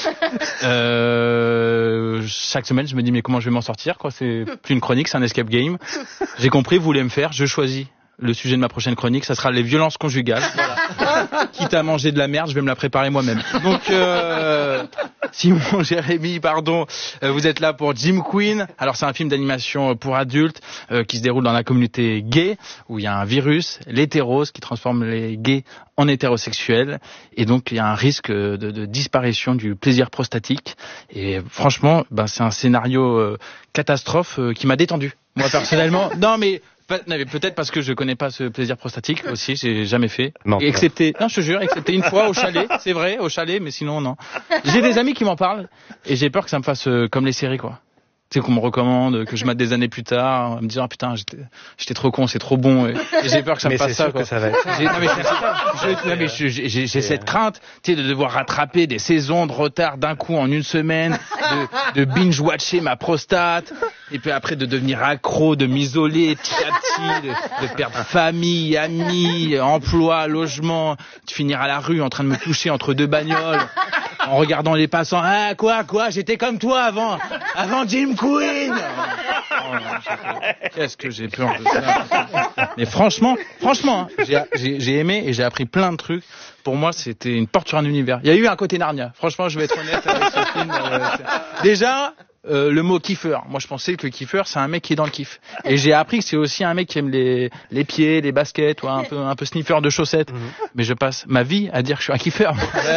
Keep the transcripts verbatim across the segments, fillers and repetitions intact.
euh, chaque semaine, je me dis mais comment je vais m'en sortir, quoi. C'est plus une chronique, c'est un escape game. J'ai compris, vous voulez me faire, je choisis. Le sujet de ma prochaine chronique, ça sera les violences conjugales. Voilà. Quitte à manger de la merde, je vais me la préparer moi-même. Donc, euh, Simon, Jérémy, pardon, euh, vous êtes là pour Jim Queen. Alors, c'est un film d'animation pour adultes euh, qui se déroule dans la communauté gay, où il y a un virus, l'hétérose, qui transforme les gays en hétérosexuels. Et donc, il y a un risque de, de disparition du plaisir prostatique. Et franchement, ben, c'est un scénario euh, catastrophe euh, qui m'a détendu. Moi, personnellement, non mais... Peut-être parce que je connais pas ce plaisir prostatique aussi, j'ai jamais fait. Non. Et excepté, non, je te jure, excepté une fois au chalet, c'est vrai, au chalet, mais sinon non. J'ai des amis qui m'en parlent et j'ai peur que ça me fasse euh, comme les séries, quoi. Tu sais, qu'on me recommande, que je mate des années plus tard, me dire, ah putain, j'étais, j'étais trop con, c'est trop bon, et, et j'ai peur que ça mais me fasse ça, quoi. Que ça va être... J'ai, non, mais, je, je, non, mais je, j'ai, j'ai cette crainte, tu sais, de devoir rattraper des saisons de retard d'un coup en une semaine, de, de binge-watcher ma prostate, et puis après de devenir accro, de m'isoler petit à petit, de, de perdre famille, amis, emploi, logement, de finir à la rue en train de me toucher entre deux bagnoles, en regardant les passants. Ah, quoi, quoi, j'étais comme toi avant, avant Jim Queen. Oh, qu'est-ce que j'ai peur de ça. Mais franchement, franchement, hein, j'ai, j'ai, j'ai aimé et j'ai appris plein de trucs. Pour moi, c'était une porte sur un univers. Il y a eu un côté Narnia. Franchement, je vais être honnête avec ce film. Euh, déjà, euh, le mot kiffeur. Moi, je pensais que le kiffeur, c'est un mec qui est dans le kiff. Et j'ai appris que c'est aussi un mec qui aime les, les pieds, les baskets, ouais, un peu, un peu sniffer de chaussettes. Mm-hmm. Mais je passe ma vie à dire que je suis un kiffeur.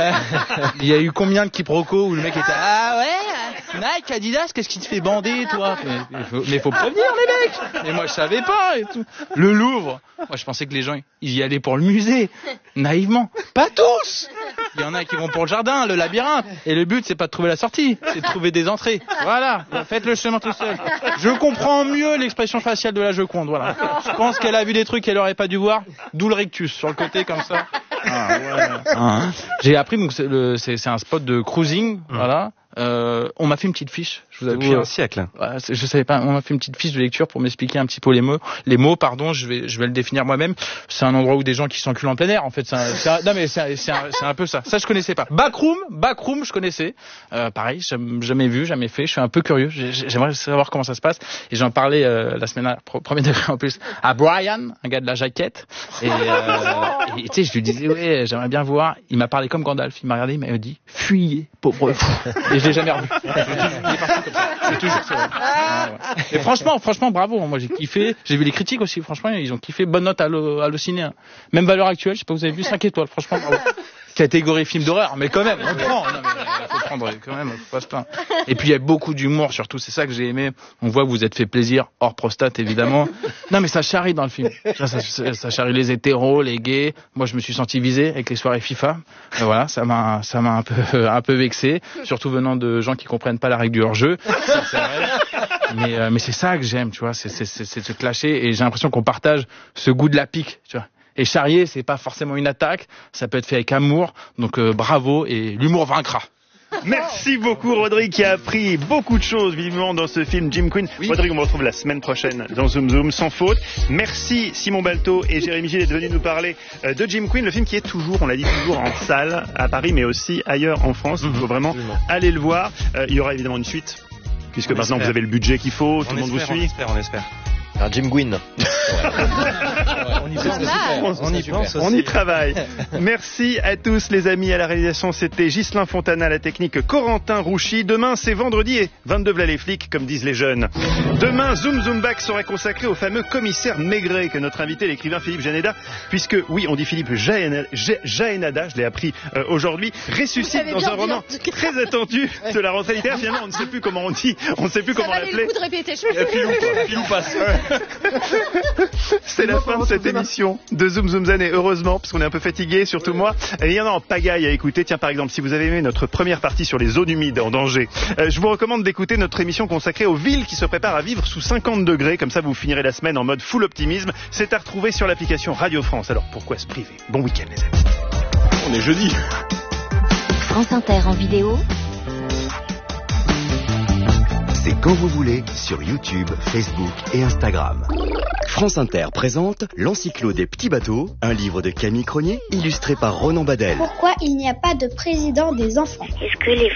Il y a eu combien de quiproquos où le mec était, ah ouais, Nike, Adidas, qu'est-ce qui te fait bander, toi? Mais il faut, mais faut prévenir, les mecs. Mais moi, je savais pas, et tout. Le Louvre. Moi, je pensais que les gens, ils y allaient pour le musée. Naïvement. Pas tous. Il y en a qui vont pour le jardin, le labyrinthe. Et le but, c'est pas de trouver la sortie, c'est de trouver des entrées. Voilà. Faites le chemin tout seul. Je comprends mieux l'expression faciale de la Joconde, voilà. Je pense qu'elle a vu des trucs qu'elle aurait pas dû voir. D'où le rictus, sur le côté, comme ça. Ah, ouais. Ah, hein. J'ai appris, donc, c'est, le, c'est, c'est un spot de cruising, mmh. Voilà. Euh, on m'a fait une petite fiche, je vous avoue. Depuis un siècle. Euh, je savais pas. On m'a fait une petite fiche de lecture pour m'expliquer un petit peu les mots. Les mots, pardon, je vais, je vais le définir moi-même. C'est un endroit où des gens qui s'enculent en plein air. En fait, c'est un, c'est un, non mais c'est un, c'est, un, c'est un peu ça. Ça, je connaissais pas. Backroom, backroom, je connaissais. Euh, pareil, j'ai jamais vu, jamais fait. Je suis un peu curieux. J'aimerais savoir comment ça se passe. Et j'en parlais euh, la semaine dernière, premier degré en plus, à Brian, un gars de la jaquette. Et euh, tu sais, je lui disais ouais, j'aimerais bien voir. Il m'a parlé comme Gandalf. Il m'a regardé, il m'a dit fuyez, pauvre fou. Et je l'ai jamais revu. Il est parti comme ça. C'est toujours ça. Ah, ouais. Et franchement, franchement, bravo. Moi, j'ai kiffé. J'ai vu les critiques aussi. Franchement, ils ont kiffé. Bonne note à l'Allociné. Même valeur actuelle. Je sais pas, vous avez vu cinq étoiles. Franchement, bravo. Catégorie film d'horreur, mais quand même, on prend. Non, mais faut prendre quand même. Faut pas se plaindre. Et puis il y a beaucoup d'humour surtout. C'est ça que j'ai aimé. On voit que vous êtes fait plaisir hors prostate évidemment. Non, mais ça charrie dans le film. Ça, ça, ça, ça charrie les hétéros, les gays. Moi, je me suis senti visé avec les soirées FIFA. Et voilà, ça m'a, ça m'a un peu, un peu vexé. Surtout venant de gens qui comprennent pas la règle du hors-jeu. Ça, c'est vrai. Mais, euh, mais c'est ça que j'aime, tu vois. C'est, c'est, c'est, c'est de se clasher. Et j'ai l'impression qu'on partage ce goût de la pique, tu vois. Et charrier, c'est pas forcément une attaque, ça peut être fait avec amour, donc euh, bravo, et l'humour vaincra. Merci beaucoup Rodrigue qui a appris beaucoup de choses vivement dans ce film Jim Queen. Oui. Rodrigue, on vous retrouve la semaine prochaine dans Zoom Zoom sans faute. Merci Simon Balto et Jérémy Gilles d'être venus nous parler de Jim Queen, le film qui est toujours, on l'a dit, toujours en salle à Paris mais aussi ailleurs en France. Il faut vraiment aller le voir. Euh, il y aura évidemment une suite puisque on maintenant espère. Vous avez le budget qu'il faut, on tout le monde espère, vous suit. On espère, on espère. Un Jim Queen. On y pense, on, on y pense aussi. On y travaille. Merci à tous les amis à la réalisation. C'était Ghislain Fontana, la technique Corentin Rouchy. Demain c'est vendredi et vingt-deux v'là les flics comme disent les jeunes. Demain Zoom Zoom Back sera consacré au fameux commissaire Maigret que notre invité l'écrivain Philippe Jaénada, puisque oui on dit Philippe Jaénada, Jaénada je l'ai appris euh, aujourd'hui, ressuscite dans un roman très attendu de la rentrée littéraire. Finalement on ne sait plus comment on dit, on ne sait plus ça comment l'appeler. Ça valait le coup de répéter. Je Filou, Filou passe. C'est la fin de cette émission de Zoom Zoom Zen et heureusement parce qu'on est un peu fatigué, surtout moi. Et il y en a en pagaille à écouter. Tiens par exemple si vous avez aimé notre première partie sur les zones humides en danger, euh, je vous recommande d'écouter notre émission consacrée aux villes qui se préparent à vivre sous cinquante degrés. Comme ça vous finirez la semaine en mode full optimisme. C'est à retrouver sur l'application Radio France. Alors pourquoi se priver? Bon week-end les amis. On est jeudi. France Inter en vidéo. C'est quand vous voulez sur YouTube, Facebook et Instagram. France Inter présente l'Encyclo des petits bateaux, un livre de Camille Cronier illustré par Ronan Badel. Pourquoi il n'y a pas de président des enfants? Est-ce que les